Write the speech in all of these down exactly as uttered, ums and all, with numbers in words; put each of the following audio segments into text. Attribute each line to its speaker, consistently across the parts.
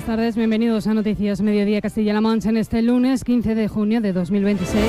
Speaker 1: buenas tardes. Bienvenidos a Noticias Mediodía Castilla-La Mancha en este lunes quince de junio de dos mil veintiséis.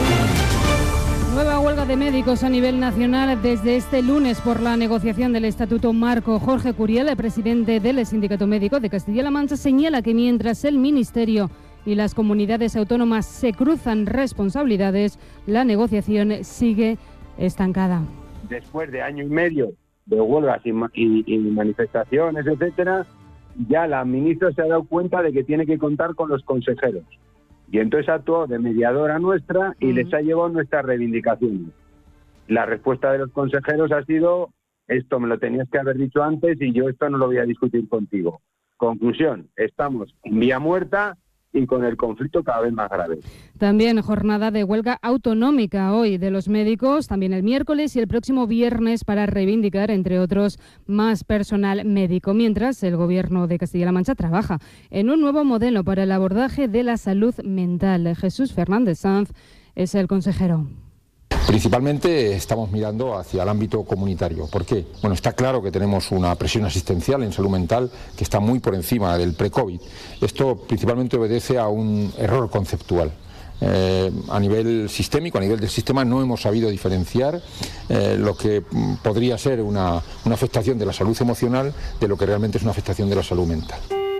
Speaker 1: Nueva huelga de médicos a nivel nacional desde este lunes por la negociación del Estatuto Marco. Jorge Curiel, el presidente del Sindicato Médico de Castilla-La Mancha, señala que mientras el Ministerio y las comunidades autónomas se cruzan responsabilidades, la negociación sigue estancada.
Speaker 2: Después de año y medio de huelgas y, y, y manifestaciones, etcétera, ya la ministra se ha dado cuenta de que tiene que contar con los consejeros. Y entonces actuó de mediadora nuestra y uh-huh. les ha llevado nuestras reivindicaciones. La respuesta de los consejeros ha sido: esto me lo tenías que haber dicho antes y yo esto no lo voy a discutir contigo. Conclusión, estamos en vía muerta y con el conflicto cada vez más grave.
Speaker 1: También jornada de huelga autonómica hoy de los médicos, también el miércoles y el próximo viernes para reivindicar, entre otros, más personal médico. Mientras, el Gobierno de Castilla-La Mancha trabaja en un nuevo modelo para el abordaje de la salud mental. Jesús Fernández Sanz es el consejero.
Speaker 3: Principalmente estamos mirando hacia el ámbito comunitario. ¿Por qué? Bueno, está claro que tenemos una presión asistencial en salud mental que está muy por encima del pre-COVID. Esto principalmente obedece a un error conceptual. Eh, a nivel sistémico, a nivel del sistema, no hemos sabido diferenciar eh, lo que podría ser una, una afectación de la salud emocional de lo que realmente es una afectación de la salud mental.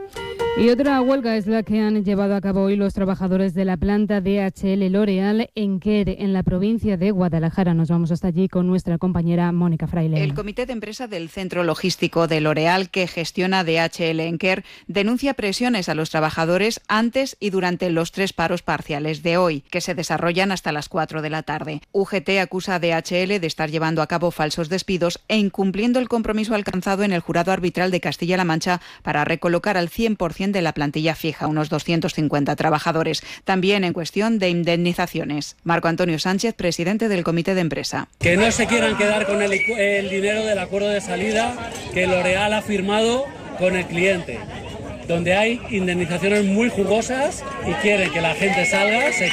Speaker 1: Y otra huelga es la que han llevado a cabo hoy los trabajadores de la planta D H L L'Oréal en Quer, en la provincia de Guadalajara. Nos vamos hasta allí con nuestra compañera Mónica Fraile.
Speaker 4: El comité de empresa del centro logístico de L'Oréal, que gestiona D H L en Quer, denuncia presiones a los trabajadores antes y durante los tres paros parciales de hoy, que se desarrollan hasta las cuatro de la tarde. U G T acusa a D H L de estar llevando a cabo falsos despidos e incumpliendo el compromiso alcanzado en el jurado arbitral de Castilla-La Mancha para recolocar al cien por ciento de la plantilla fija, unos doscientos cincuenta trabajadores. También en cuestión de indemnizaciones. Marco Antonio Sánchez, presidente del comité de empresa.
Speaker 5: Que no se quieran quedar con el, el dinero del acuerdo de salida que L'Oréal ha firmado con el cliente, donde hay indemnizaciones muy jugosas y quieren que la gente salga se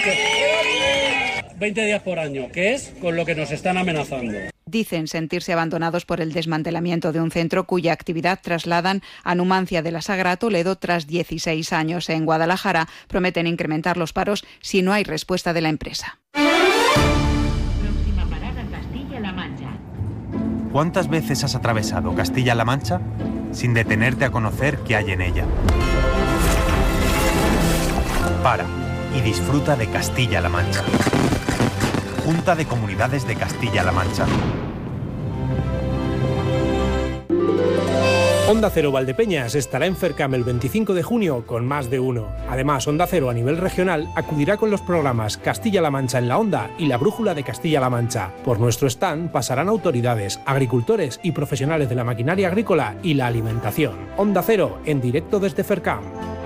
Speaker 5: quede veinte días por año, que es con lo que nos están amenazando.
Speaker 4: Dicen sentirse abandonados por el desmantelamiento de un centro cuya actividad trasladan a Numancia de la Sagra Toledo tras dieciséis años. En Guadalajara prometen incrementar los paros si no hay respuesta de la empresa.
Speaker 6: Próxima parada, Castilla-La Mancha.
Speaker 7: ¿Cuántas veces has atravesado Castilla-La Mancha sin detenerte a conocer qué hay en ella? Para y disfruta de Castilla-La Mancha. Junta de Comunidades de Castilla-La Mancha.
Speaker 8: Onda Cero Valdepeñas estará en FERCAM el veinticinco de junio con más de uno. Además, Onda Cero a nivel regional acudirá con los programas Castilla-La Mancha en la Onda y La Brújula de Castilla-La Mancha. Por nuestro stand pasarán autoridades, agricultores y profesionales de la maquinaria agrícola y la alimentación. Onda Cero en directo desde FERCAM.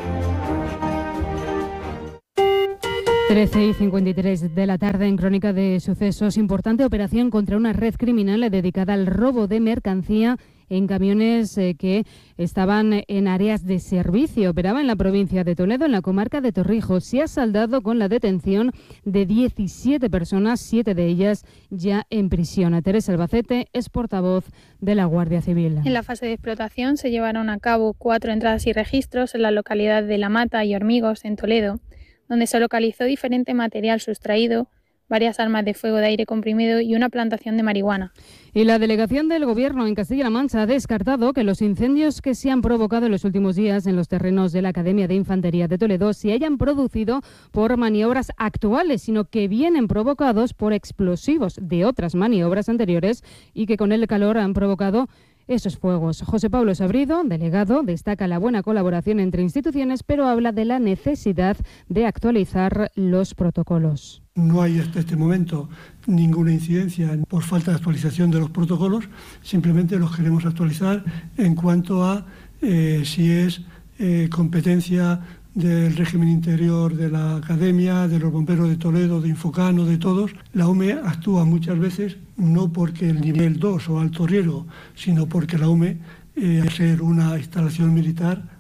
Speaker 1: trece y cincuenta y tres de la tarde en Crónica de Sucesos. Importante operación contra una red criminal dedicada al robo de mercancía en camiones eh, que estaban en áreas de servicio. Operaba en la provincia de Toledo, en la comarca de Torrijos. Se ha saldado con la detención de diecisiete personas, siete de ellas ya en prisión. Teresa Albacete es portavoz de la Guardia Civil.
Speaker 9: En la fase de explotación se llevaron a cabo cuatro entradas y registros en la localidad de La Mata y Hormigos, en Toledo, donde se localizó diferente material sustraído, varias armas de fuego de aire comprimido y una plantación de marihuana.
Speaker 1: Y la delegación del Gobierno en Castilla-La Mancha ha descartado que los incendios que se han provocado en los últimos días en los terrenos de la Academia de Infantería de Toledo se hayan producido por maniobras actuales, sino que vienen provocados por explosivos de otras maniobras anteriores y que con el calor han provocado esos fuegos. José Pablo Sabrido, delegado, destaca la buena colaboración entre instituciones, pero habla de la necesidad de actualizar los protocolos.
Speaker 10: No hay hasta este momento ninguna incidencia por falta de actualización de los protocolos, simplemente los queremos actualizar en cuanto a eh, si es eh, competencia del régimen interior de la Academia, de los bomberos de Toledo, de Infocano, de todos. La U M E actúa muchas veces no porque el nivel dos o alto riesgo, sino porque la U M E, eh, al ser una instalación militar,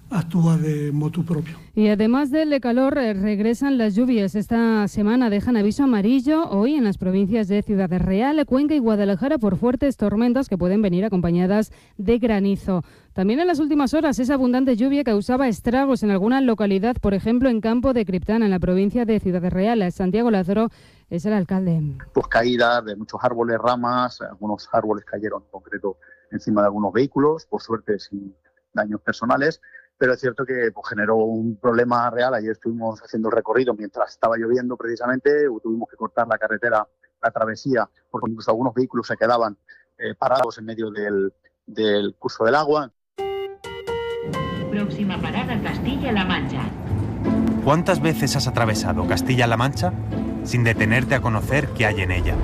Speaker 10: actúa de motu propio.
Speaker 1: Y además del calor, eh, regresan las lluvias. Esta semana dejan aviso amarillo hoy en las provincias de Ciudad Real, Cuenca y Guadalajara por fuertes tormentas que pueden venir acompañadas de granizo. También en las últimas horas esa abundante lluvia causaba estragos en alguna localidad, por ejemplo en Campo de Criptana, en la provincia de Ciudad Real. Santiago Lázaro es el alcalde.
Speaker 11: Pues caídas de muchos árboles, ramas, algunos árboles cayeron en concreto encima de algunos vehículos, por suerte sin daños personales. Pero es cierto que pues, generó un problema real. Ayer estuvimos haciendo el recorrido mientras estaba lloviendo precisamente, tuvimos que cortar la carretera, la travesía, porque incluso algunos vehículos se quedaban eh, parados en medio del, del curso del agua.
Speaker 6: Próxima parada, Castilla-La Mancha.
Speaker 7: ¿Cuántas veces has atravesado Castilla-La Mancha sin detenerte a conocer qué hay en ella?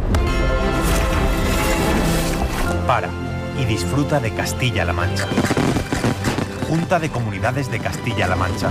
Speaker 7: Para y disfruta de Castilla-La Mancha. Junta de Comunidades de Castilla-La Mancha.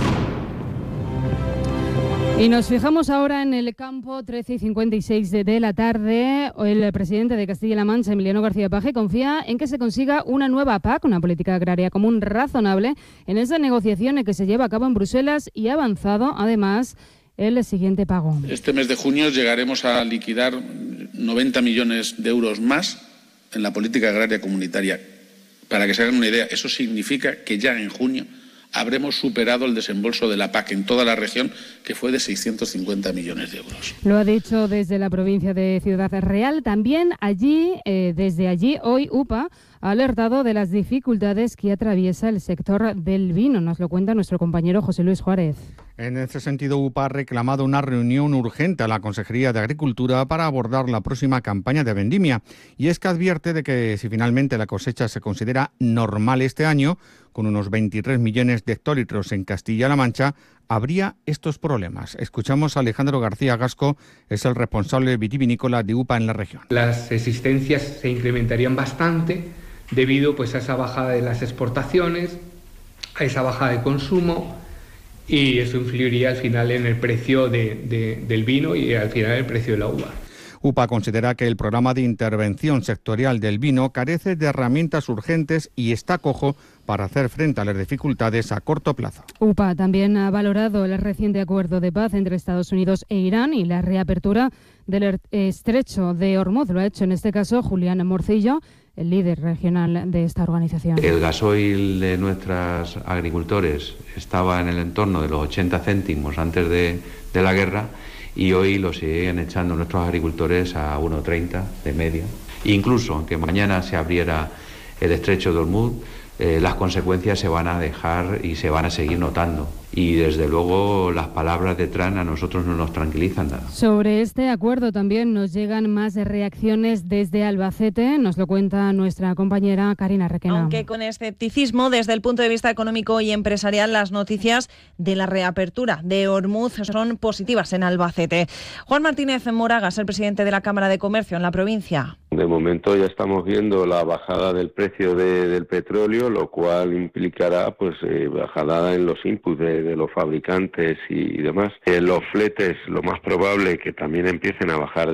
Speaker 1: Y nos fijamos ahora en el campo, trece y cincuenta y seis de la tarde. El presidente de Castilla-La Mancha, Emiliano García Paje, confía en que se consiga una nueva P A C, una política agraria común razonable, en esa negociación que se lleva a cabo en Bruselas y ha avanzado, además, el siguiente pago.
Speaker 12: Este mes de junio llegaremos a liquidar noventa millones de euros más en la política agraria comunitaria. Para que se hagan una idea, eso significa que ya en junio habremos superado el desembolso de la P A C en toda la región, que fue de seiscientos cincuenta millones de euros.
Speaker 1: Lo ha dicho desde la provincia de Ciudad Real. También allí, eh, desde allí, hoy U P A ha alertado de las dificultades que atraviesa el sector del vino. Nos lo cuenta nuestro compañero José Luis Juárez.
Speaker 13: En este sentido, U P A ha reclamado una reunión urgente a la Consejería de Agricultura para abordar la próxima campaña de vendimia. Y es que advierte de que si finalmente la cosecha se considera normal este año, con unos veintitrés millones de hectolitros en Castilla-La Mancha, habría estos problemas. Escuchamos a Alejandro García Gasco, es el responsable vitivinícola de U P A en la región.
Speaker 14: Las existencias se incrementarían bastante debido pues, a esa bajada de las exportaciones, a esa bajada de consumo, y eso influiría al final en el precio de, de, del vino y al final el precio de la uva.
Speaker 13: U P A considera que el programa de intervención sectorial del vino carece de herramientas urgentes y está cojo para hacer frente a las dificultades a corto plazo.
Speaker 1: U P A también ha valorado el reciente acuerdo de paz entre Estados Unidos e Irán y la reapertura del estrecho de Hormuz. Lo ha hecho en este caso Julián Morcillo, el líder regional de esta organización.
Speaker 15: El gasoil de nuestros agricultores estaba en el entorno de los ochenta céntimos antes de, de la guerra, y hoy lo siguen echando nuestros agricultores a uno treinta de media. Incluso aunque mañana se abriera el estrecho de Hormuz, eh, las consecuencias se van a dejar y se van a seguir notando. Y desde luego las palabras de Trump a nosotros no nos tranquilizan nada.
Speaker 1: Sobre este acuerdo también nos llegan más reacciones desde Albacete, nos lo cuenta nuestra compañera Karina Requena.
Speaker 16: Aunque con escepticismo desde el punto de vista económico y empresarial, las noticias de la reapertura de Hormuz son positivas en Albacete. Juan Martínez Moragas, el presidente de la Cámara de Comercio en la provincia.
Speaker 17: De momento ya estamos viendo la bajada del precio de, del petróleo, lo cual implicará pues eh, bajada en los inputs de de los fabricantes y demás. Eh, los fletes, lo más probable que también empiecen a bajar